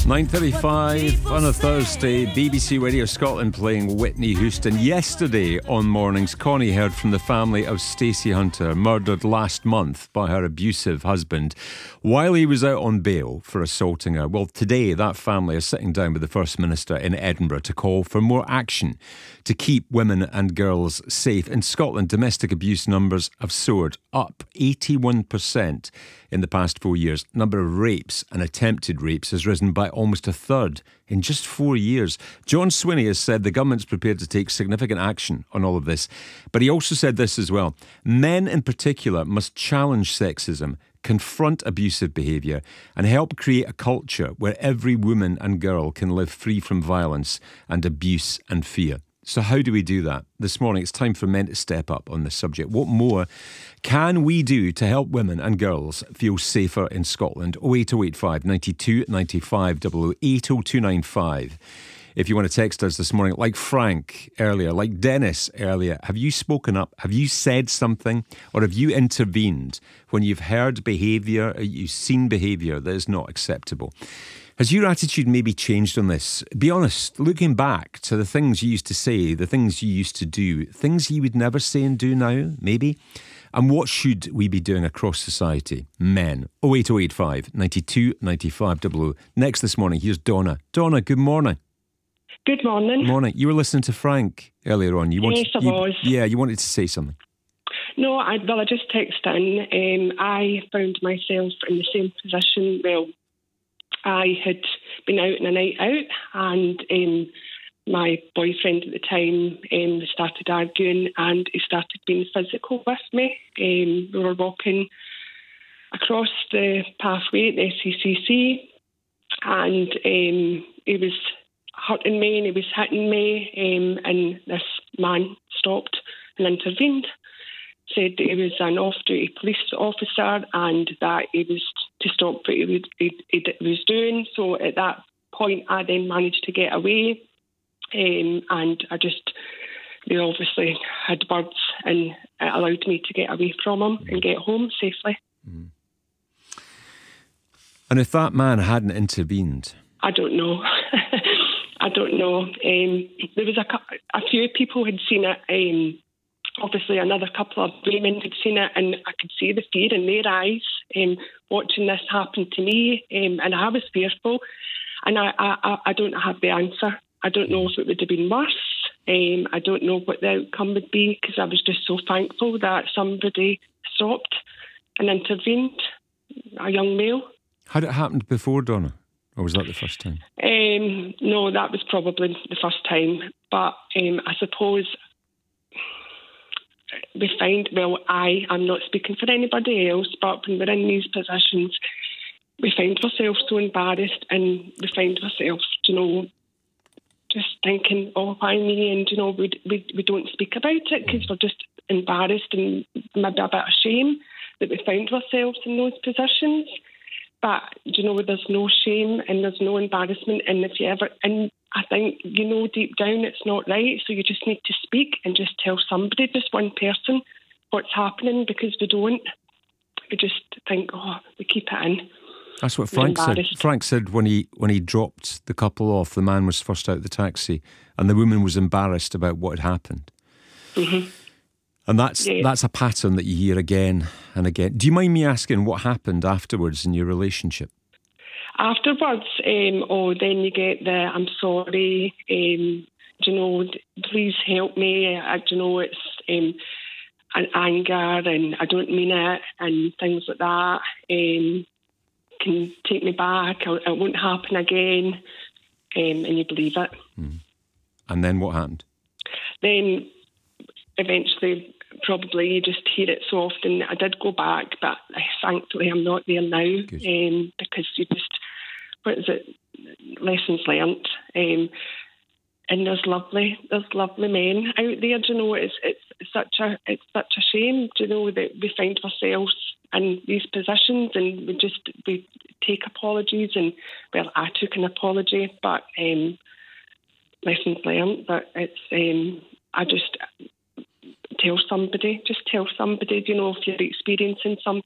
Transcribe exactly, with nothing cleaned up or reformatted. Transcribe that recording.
nine thirty-five on a Thursday, B B C Radio Scotland playing Whitney Houston. Yesterday on Mornings, Connie heard from the family of Stacey Hunter, murdered last month by her abusive husband while he was out on bail for assaulting her. Well, today that family is sitting down with the First Minister in Edinburgh to call for more action to keep women and girls safe. In Scotland, domestic abuse numbers have soared, up eighty-one percent in the past four years. Number of rapes and attempted rapes has risen by almost a third in just four years. John Swinney has said the government's prepared to take significant action on all of this. But he also said this as well. Men in particular must challenge sexism, confront abusive behaviour and help create a culture where every woman and girl can live free from violence and abuse and fear. So how do we do that? This morning it's time for men to step up on this subject. What more can we do to help women and girls feel safer in Scotland? oh eight oh eight five, nine two, nine five, double oh eight oh two nine five. If you want to text us this morning, like Frank earlier, like Dennis earlier, have you spoken up? Have you said something? Or have you intervened when you've heard behaviour, or you've seen behaviour that is not acceptable? Has your attitude maybe changed on this? Be honest, looking back to the things you used to say, the things you used to do, things you would never say and do now, maybe? And what should we be doing across society? Men. oh eight oh eight five, nine two, nine five, double oh. Next this morning, here's Donna. Donna, good morning. Good morning. Morning. You were listening to Frank earlier on. You wanted, yes, I you, was. Yeah, you wanted to say something. No, I, well, I just texted in. Um, I found myself in the same position. Well, I had been out on a night out and um, my boyfriend at the time um, started arguing and he started being physical with me. Um, we were walking across the pathway at the S C C C and um, he was hurting me and he was hitting me um, and this man stopped and intervened. Said that he was an off-duty police officer and that he was to stop what he, would, he, he was doing. So at that point, I then managed to get away, um, and I just, they obviously had words, and it allowed me to get away from him and get home safely. Mm. And if that man hadn't intervened? I don't know. I don't know. Um, there was a, a few people had seen it. Um, Obviously, another couple of women had seen it, and I could see the fear in their eyes um, watching this happen to me, um, and I was fearful. And I, I, I don't have the answer. I don't know if it would have been worse. Um, I don't know what the outcome would be because I was just so thankful that somebody stopped and intervened, a young male. Had it happened before, Donna? Or was that the first time? Um, no, that was probably the first time. But um, I suppose we find, well, I, I'm not speaking for anybody else, but when we're in these positions, we find ourselves so embarrassed and we find ourselves, you know, just thinking, oh, why me? And, you know, we we, we don't speak about it because we're just embarrassed and maybe a bit ashamed that we find ourselves in those positions. But, you know, there's no shame and there's no embarrassment. And if you ever, and I think, you know, deep down it's not right. So you just need to speak and just tell somebody, just one person, what's happening, because we don't. We just think, oh, we keep it in. That's what Frank said. Frank said when he when he dropped the couple off, the man was first out of the taxi and the woman was embarrassed about what had happened. Mm-hmm. And that's yeah. that's a pattern that you hear again and again. Do you mind me asking what happened afterwards in your relationship? Afterwards, um, oh, then you get the, I'm sorry, um, you know, please help me. I, you know, it's um, an anger and I don't mean it and things like that. Um, can take me back, it won't happen again, um, and you believe it. Mm. And then what happened? Then eventually, probably you just hear it so often. I did go back, but thankfully I'm not there now, um, because you just, what is it, lessons learnt. Um, and there's lovely, there's lovely men out there. Do you know, it's it's such a it's such a shame. Do you know that we find ourselves in these positions and we just we take apologies and well, I took an apology, but um, lessons learned. But it's um, I just tell somebody, just tell somebody. You know, if you're experiencing something